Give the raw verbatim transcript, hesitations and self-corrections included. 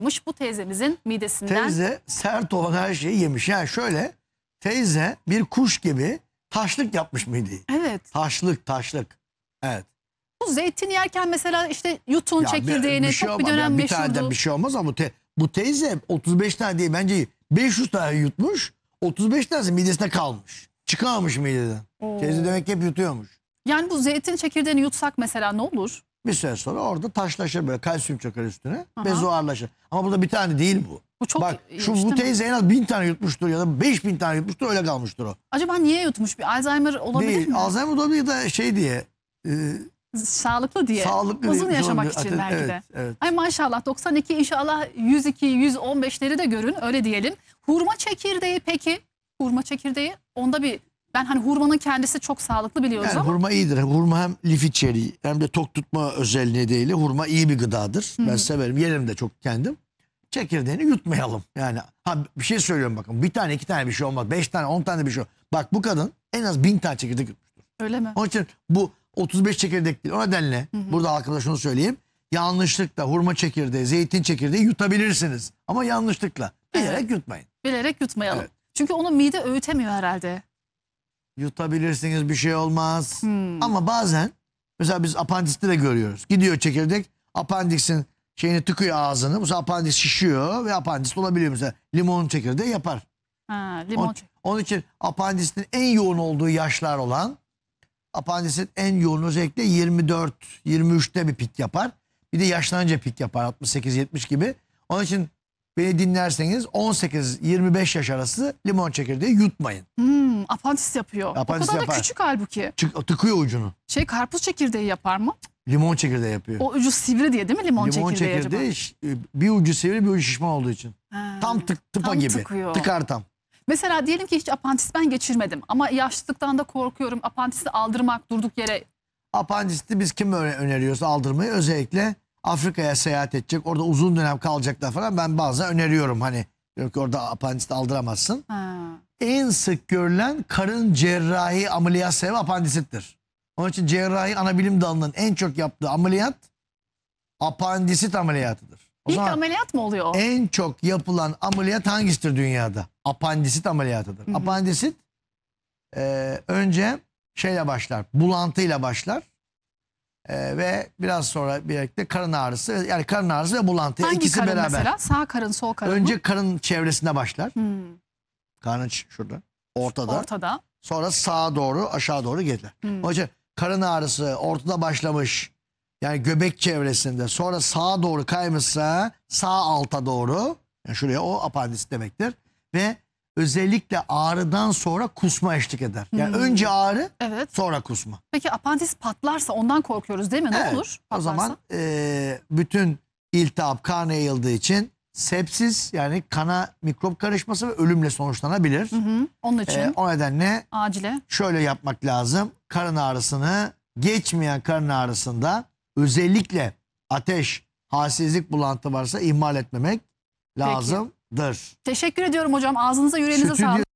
çıkmış bu teyzemizin midesinden. Teyze sert olan her şeyi yemiş. Yani şöyle, teyze bir kuş gibi taşlık yapmış mideyi. Evet. Taşlık taşlık. Evet. Bu zeytin yerken mesela işte yutun Ya çekirdeğini, bir, bir şey çok bir olmaz. dönem Yani bir meşhurdu. taneden bir şey olmaz ama bu, te, bu teyze otuz beş tane değil, bence beş yüz tane yutmuş. otuz beş tanesi midesine kalmış. Çıkamamış mideden. Oo. Teyze demek ki hep yutuyormuş. Yani bu zeytin çekirdeğini yutsak mesela ne olur? Bir süre sonra orada taşlaşır, böyle kalsiyum çakar üstüne. Aha. Bez ağırlaşır. Ama burada bir tane değil bu. Bu çok Bak iyi, şu değil bu mi? teyze en az bin tane yutmuştur ya da beş bin tane yutmuştur, öyle kalmıştır o. Acaba niye yutmuş? Bir Alzheimer olabilir Değil. mi? Alzheimer olabilir da şey diye. E, Sağlıklı diye. sağlıklı Uzun diye yaşamak olabilir. için belki Evet, de. evet. Ay maşallah doksan iki, inşallah yüz iki, yüz on beşleri de görün, öyle diyelim. Hurma çekirdeği peki? Hurma çekirdeği onda bir, ben hani hurmanın kendisi çok sağlıklı biliyoruz Yani ama. hurma iyidir. Hurma hem lif içeriği hem de tok tutma özelliği nedeniyle hurma iyi bir gıdadır. Hı hı. Ben severim. Yerim de çok kendim. Çekirdeğini yutmayalım. Yani ha, bir şey söylüyorum bakın. Bir tane iki tane bir şey olmaz. Beş tane on tane bir şey olmaz. Bak bu kadın en az bin tane çekirdek yutmuştur. Öyle mi? Onun için bu otuz beş çekirdek değil. O nedenle Hı hı. burada halkımıza şunu söyleyeyim. Yanlışlıkla hurma çekirdeği, zeytin çekirdeği yutabilirsiniz. Ama yanlışlıkla. Bilerek Evet. yutmayın. Bilerek yutmayalım. Evet. Çünkü onu mide öğütemiyor herhalde. Yutabilirsiniz, bir şey olmaz. Hmm. Ama bazen mesela biz apandiste de görüyoruz. Gidiyor çekirdek, apandiksin şeyini tıkıyor ağzını. Bu sefer apandis şişiyor ve apandist olabiliyor mesela. Limon çekirdeği yapar. Ha, limon Onun, onun için apandistin en yoğun olduğu yaşlar olan, apandisin en yoğun özellikle yirmi dört yirmi üçte bir pik yapar. Bir de yaşlanınca pik yapar, altmış sekiz yetmiş gibi. Onun için beni dinlerseniz on sekiz yirmi beş yaş arası limon çekirdeği yutmayın. Hmm, apandis yapıyor. Apandis o kadar yapar. da küçük halbuki. Çık, tıkıyor ucunu. Şey, karpuz çekirdeği yapar mı? Limon çekirdeği yapıyor. O ucu sivri diye değil mi limon, Limon çekirdeği, çekirdeği acaba? ş- bir ucu sivri bir ucu şişman olduğu için. Ha, Tam tık tıpa tam gibi. tıkıyor. Tıkar tam. Mesela diyelim ki hiç apandis ben geçirmedim ama yaşlılıktan da korkuyorum. Apandisi aldırmak durduk yere. Apandisti biz kim öne- öneriyorsa aldırmayı, özellikle Afrika'ya seyahat edecek, orada uzun dönem kalacaklar falan, ben bazen öneriyorum. Hani diyorum ki orada apandisti aldıramazsın. Ha. En sık görülen karın cerrahi ameliyat sebebi apandisittir. Onun için cerrahi ana bilim dalının en çok yaptığı ameliyat apandisit ameliyatıdır. O İlk zaman ameliyat mı oluyor? en çok yapılan ameliyat hangisidir dünyada? Apandisit ameliyatıdır. Hı hı. Apandisit e, önce şeyle başlar, bulantıyla başlar. E, ve biraz sonra birlikte karın ağrısı, yani karın ağrısı ve bulantı, Hangi ikisi karın beraber. mesela? Sağ karın, sol karın Önce mı? karın çevresinde başlar. Hmm, Karnın ç- şurada, ortada. ortada. Sonra sağa doğru, aşağı doğru gelir. Hmm. Onun için karın ağrısı ortada başlamış, yani göbek çevresinde, sonra sağa doğru kaymışsa sağ alta doğru, yani şuraya, o apandisit demektir. Ve özellikle ağrıdan sonra kusma eşlik eder. Yani Hmm. önce ağrı, Evet. sonra kusma. Peki apandis patlarsa ondan korkuyoruz değil mi? Ne Evet, olur? O Patlarsa? zaman e, bütün iltihap karna yayıldığı için sepsis, yani kana mikrop karışması ve ölümle sonuçlanabilir. Hı hı. Onun için E, o nedenle acile. şöyle yapmak lazım. Karın ağrısını, geçmeyen karın ağrısında özellikle ateş, halsizlik, bulantı varsa ihmal etmemek lazımdır. Teşekkür ediyorum hocam. Ağzınıza yüreğinize Stüdyo- sağlık.